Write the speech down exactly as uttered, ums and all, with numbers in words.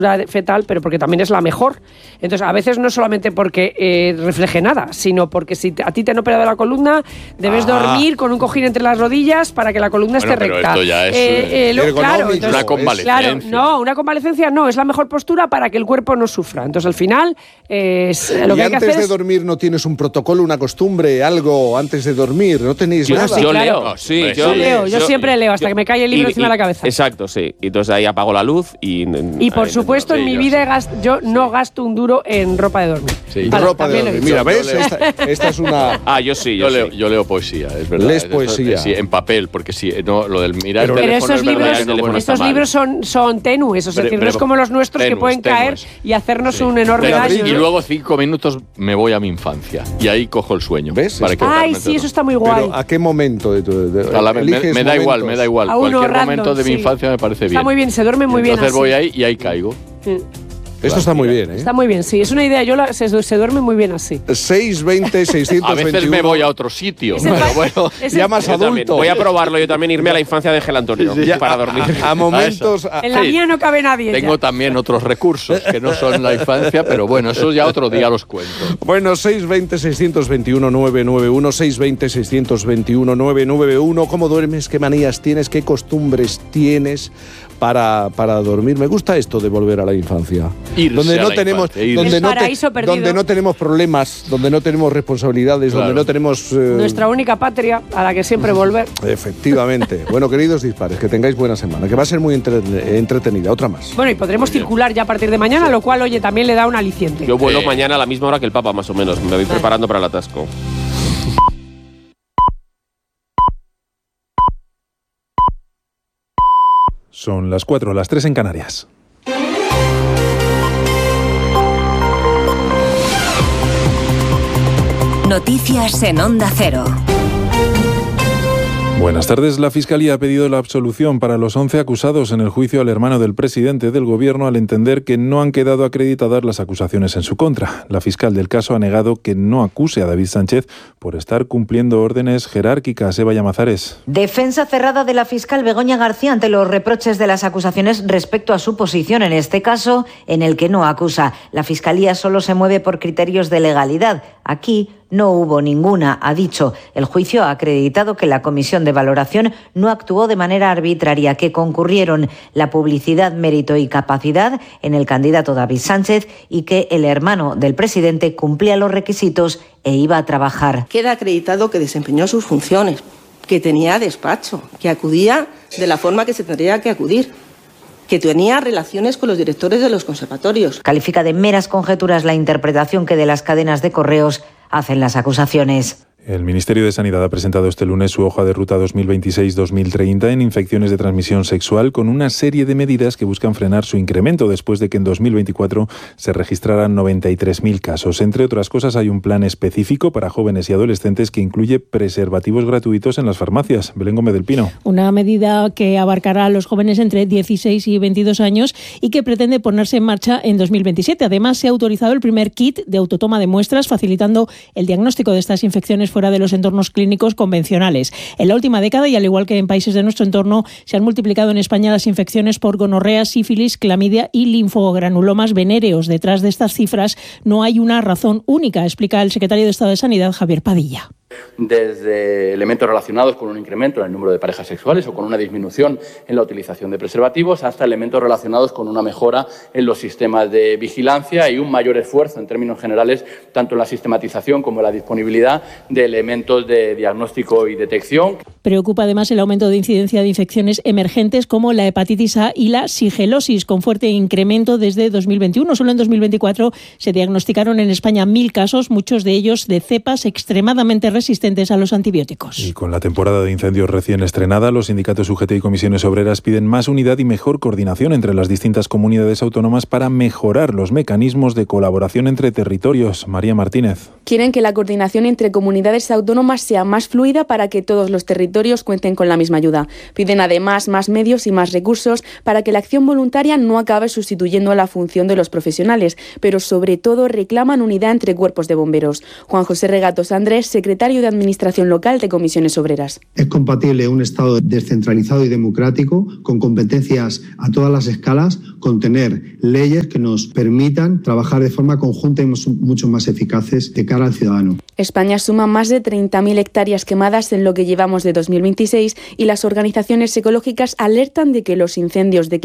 fetal, pero porque también es la mejor. Entonces, a veces no solamente porque eh, refleje nada, sino porque si a ti te han operado la columna, debes ah. dormir con un cojín entre las rodillas para que la columna bueno, esté pero recta. Esto ya es eh, eh, lo, claro, entonces, una convalecencia. Claro, no, una convalecencia no, es la mejor postura para que el cuerpo no sufra. Entonces, al final, eh, es, lo y que hay que hacer antes de es... dormir no tienes un protocolo, una costumbre, algo antes de dormir, no tenéis yo, nada. Sí, yo claro. leo, no, sí, yo, yo leo, yo, yo siempre leo hasta yo, que me cae el libro y, encima y, de la cabeza. Exacto, sí. Y entonces ahí apago la luz y... Y por ahí, supuesto, en mi vida sí. yo no gasto un duro en ropa de dormir. Sí. Vale, ropa de dormir. Mira, ¿ves? Esta, esta es una... Ah, yo sí, yo, yo, sí. Leo, yo leo poesía, es verdad. Lees poesía. Sí, en papel, porque sí, no, lo del mirar pero, el teléfono pero esos es libros, verdad, no, bueno, estos libros son, son tenues, o sea, pero, no es como los nuestros tenues, que pueden tenues. caer y hacernos sí. un enorme pero, daño. Y ¿no? luego cinco minutos me voy a mi infancia y ahí cojo el sueño. ¿Ves? Para que Ay, sí, eso está muy guay. Pero ¿a qué momento de tu de, a la, me, me da momentos? igual, me da igual. A Cualquier random, momento de mi sí. infancia me parece bien. Está muy bien, se duerme muy bien. Entonces así. voy ahí y ahí caigo. Sí. Esto está muy bien, ¿eh? Está muy bien, sí. Es una idea. Yo la, se, se duerme muy bien así. seis veinte seiscientos veintiuno A veces me voy a otro sitio. Pero bueno, ya más adulto. Voy a probarlo yo también, irme a la infancia de Gel Antonio sí, sí. para dormir. A, a momentos... A en la sí. mía no cabe nadie. Tengo ya. también otros recursos que no son la infancia, pero bueno, eso ya otro día los cuento. Bueno, seis veinte seiscientos veintiuno nueve nueve uno, seis veinte seiscientos veintiuno nueve nueve uno. ¿Cómo duermes? ¿Qué manías tienes? ¿Qué costumbres tienes para, para dormir? Me gusta esto de volver a la infancia. Irse donde no a la tenemos infancia, donde no, te, donde no tenemos problemas, donde no tenemos responsabilidades, claro. donde no tenemos... Eh, nuestra única patria a la que siempre volver. Efectivamente. Bueno, queridos dispares, que tengáis buena semana, que va a ser muy entre, entretenida. Otra más. Bueno, y podremos muy circular bien. ya a partir de mañana, sí. lo cual, oye, también le da un aliciente. Yo vuelo eh. mañana a la misma hora que el Papa, más o menos. Me voy preparando para el atasco. Son las cuatro, las tres en Canarias. Noticias en Onda Cero. Buenas tardes. La Fiscalía ha pedido la absolución para los once acusados en el juicio al hermano del presidente del Gobierno al entender que no han quedado acreditadas las acusaciones en su contra. La fiscal del caso ha negado que no acuse a David Sánchez por estar cumpliendo órdenes jerárquicas. Eva Llamazares. Defensa cerrada de la fiscal Begoña García ante los reproches de las acusaciones respecto a su posición en este caso, en el que no acusa. La Fiscalía solo se mueve por criterios de legalidad. Aquí no hubo ninguna, ha dicho. El juicio ha acreditado que la comisión de valoración no actuó de manera arbitraria, que concurrieron la publicidad, mérito y capacidad en el candidato David Sánchez y que el hermano del presidente cumplía los requisitos e iba a trabajar. Queda acreditado que desempeñó sus funciones, que tenía despacho, que acudía de la forma que se tendría que acudir, que tenía relaciones con los directores de los conservatorios. Califica de meras conjeturas la interpretación que de las cadenas de correos hacen las acusaciones. El Ministerio de Sanidad ha presentado este lunes su hoja de ruta dos mil veintiséis dos mil treinta en infecciones de transmisión sexual con una serie de medidas que buscan frenar su incremento después de que en dos mil veinticuatro se registraran noventa y tres mil casos. Entre otras cosas, hay un plan específico para jóvenes y adolescentes que incluye preservativos gratuitos en las farmacias. Belén Gómez del Pino. Una medida que abarcará a los jóvenes entre dieciséis y veintidós años y que pretende ponerse en marcha en dos mil veintisiete. Además, se ha autorizado el primer kit de autotoma de muestras, facilitando el diagnóstico de estas infecciones fuera de los entornos clínicos convencionales. En la última década, y al igual que en países de nuestro entorno, se han multiplicado en España las infecciones por gonorrea, sífilis, clamidia y linfogranulomas venéreos. Detrás de estas cifras no hay una razón única, explica el secretario de Estado de Sanidad, Javier Padilla. Desde elementos relacionados con un incremento en el número de parejas sexuales o con una disminución en la utilización de preservativos, hasta elementos relacionados con una mejora en los sistemas de vigilancia y un mayor esfuerzo en términos generales, tanto en la sistematización como en la disponibilidad de elementos de diagnóstico y detección. Preocupa además el aumento de incidencia de infecciones emergentes como la hepatitis A y la sigelosis, con fuerte incremento desde dos mil veintiuno. Solo en dos mil veinticuatro se diagnosticaron en España mil casos, muchos de ellos de cepas extremadamente resistentes a los antibióticos. Y con la temporada de incendios recién estrenada, los sindicatos U G T y comisiones obreras piden más unidad y mejor coordinación entre las distintas comunidades autónomas para mejorar los mecanismos de colaboración entre territorios. María Martínez. Quieren que la coordinación entre comunidades autónomas sea más fluida para que todos los territorios cuenten con la misma ayuda. Piden además más medios y más recursos para que la acción voluntaria no acabe sustituyendo a la función de los profesionales, pero sobre todo reclaman unidad entre cuerpos de bomberos. Juan José Regatos Andrés, secretario secretario de Administración Local de Comisiones Obreras. Es compatible un Estado descentralizado y democrático con competencias a todas las escalas, con tener leyes que nos permitan trabajar de forma conjunta y mucho más eficaces de cara al ciudadano. España suma más de treinta mil hectáreas quemadas en lo que llevamos de dos mil veintiséis y las organizaciones ecológicas alertan de que los incendios de